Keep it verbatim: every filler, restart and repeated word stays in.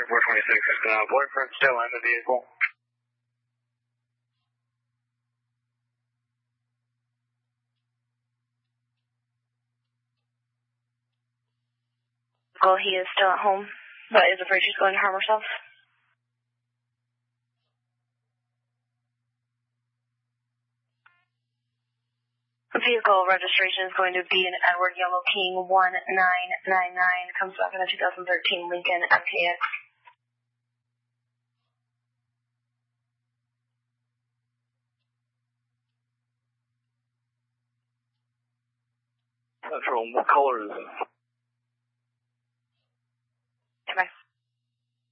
four twenty-six, uh, boyfriend still in the vehicle. Well, he is still at home, but is afraid she's going to harm herself. Vehicle registration is going to be an Edward Yellow King one nine nine nine. Comes back in a two thousand thirteen Lincoln M K X. Central, what color is it?